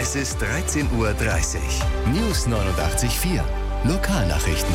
Es ist 13:30 Uhr. News 89.4. Lokalnachrichten.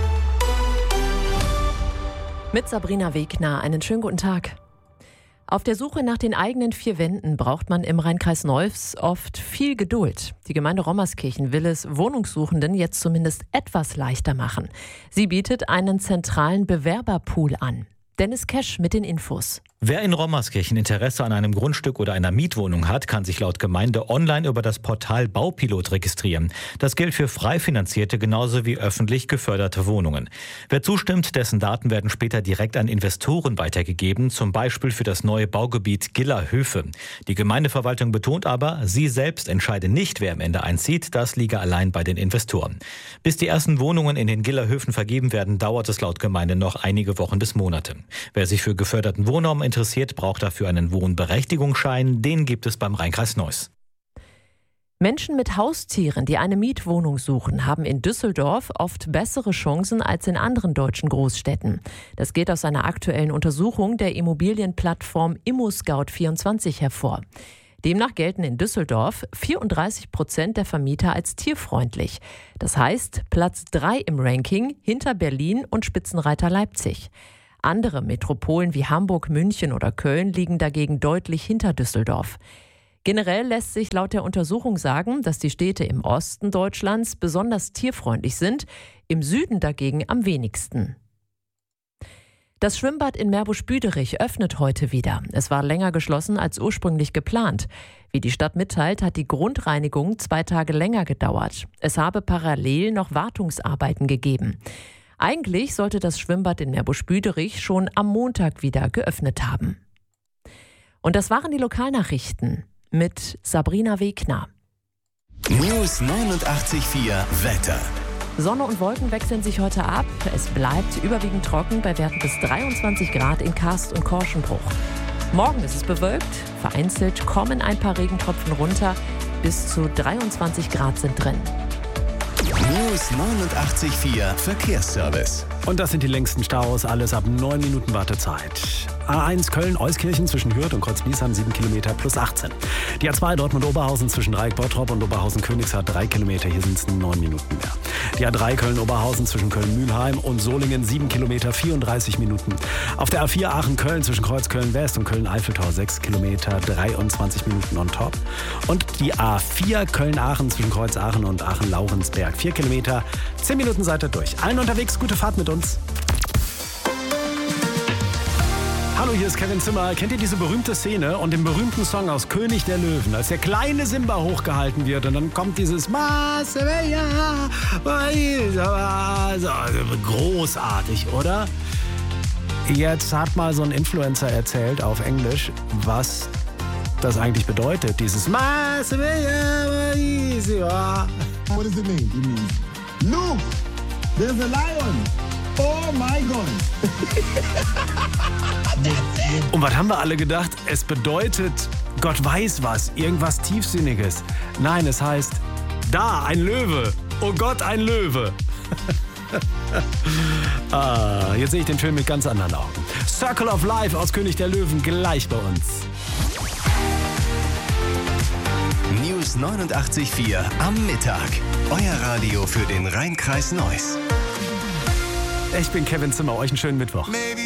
Mit Sabrina Wegner, einen schönen guten Tag. Auf der Suche nach den eigenen vier Wänden braucht man im Rhein-Kreis Neuss oft viel Geduld. Die Gemeinde Rommerskirchen will es Wohnungssuchenden jetzt zumindest etwas leichter machen. Sie bietet einen zentralen Bewerberpool an. Dennis Kesch mit den Infos. Wer in Rommerskirchen Interesse an einem Grundstück oder einer Mietwohnung hat, kann sich laut Gemeinde online über das Portal Baupilot registrieren. Das gilt für frei finanzierte genauso wie öffentlich geförderte Wohnungen. Wer zustimmt, dessen Daten werden später direkt an Investoren weitergegeben, zum Beispiel für das neue Baugebiet Gillerhöfe. Die Gemeindeverwaltung betont aber, sie selbst entscheide nicht, wer am Ende einzieht. Das liege allein bei den Investoren. Bis die ersten Wohnungen in den Gillerhöfen vergeben werden, dauert es laut Gemeinde noch einige Wochen bis Monate. Wer sich für geförderten Wohnraum interessiert, braucht dafür einen Wohnberechtigungsschein. Den gibt es beim Rhein-Kreis Neuss. Menschen mit Haustieren, die eine Mietwohnung suchen, haben in Düsseldorf oft bessere Chancen als in anderen deutschen Großstädten. Das geht aus einer aktuellen Untersuchung der Immobilienplattform ImmoScout24 hervor. Demnach gelten in Düsseldorf 34% der Vermieter als tierfreundlich. Das heißt Platz 3 im Ranking hinter Berlin und Spitzenreiter Leipzig. Andere Metropolen wie Hamburg, München oder Köln liegen dagegen deutlich hinter Düsseldorf. Generell lässt sich laut der Untersuchung sagen, dass die Städte im Osten Deutschlands besonders tierfreundlich sind, im Süden dagegen am wenigsten. Das Schwimmbad in Meerbusch-Büderich öffnet heute wieder. Es war länger geschlossen als ursprünglich geplant. Wie die Stadt mitteilt, hat die Grundreinigung 2 Tage länger gedauert. Es habe parallel noch Wartungsarbeiten gegeben. Eigentlich sollte das Schwimmbad in Meerbusch-Büderich schon am Montag wieder geöffnet haben. Und das waren die Lokalnachrichten mit Sabrina Wegner. News 89.4 Wetter. Sonne und Wolken wechseln sich heute ab. Es bleibt überwiegend trocken bei Werten bis 23 Grad in Karst und Korschenbruch. Morgen ist es bewölkt. Vereinzelt kommen ein paar Regentropfen runter. Bis zu 23 Grad sind drin. News 89.4 Verkehrsservice. Und das sind die längsten Staus, alles ab 9 Minuten Wartezeit. A1 Köln-Euskirchen zwischen Hürth und Kreuzbliesheim 7 Kilometer plus 18. Die A2 Dortmund-Oberhausen zwischen Dreieck-Bottrop und Oberhausen-Königshardt 3 Kilometer, hier sind es 9 Minuten mehr. Die A3 Köln-Oberhausen zwischen Köln-Mühlheim und Solingen 7 Kilometer 34 Minuten. Auf der A4 Aachen-Köln zwischen Kreuz-Köln-West und Köln-Eiffeltor 6 Kilometer 23 Minuten on top. Und die A4 Köln-Aachen zwischen Kreuz-Aachen und Aachen-Laurensberg 4 Kilometer, 10 Minuten seid ihr durch. Allen unterwegs, gute Fahrt mit uns. Hallo, hier ist Kevin Zimmer. Kennt ihr diese berühmte Szene und den berühmten Song aus König der Löwen, als der kleine Simba hochgehalten wird und dann kommt dieses großartig, oder? Jetzt hat mal so ein Influencer erzählt auf Englisch, was das eigentlich bedeutet, dieses What does it mean? It means, look, there's a lion. Oh my God. Und was haben wir alle gedacht? Es bedeutet, Gott weiß was, irgendwas Tiefsinniges. Nein, es heißt, da, ein Löwe. Oh Gott, ein Löwe. Jetzt sehe ich den Film mit ganz anderen Augen. Circle of Life aus König der Löwen gleich bei uns. News 89.4 am Mittag. Euer Radio für den Rhein-Kreis Neuss. Ich bin Kevin Zimmer, euch einen schönen Mittwoch. Maybe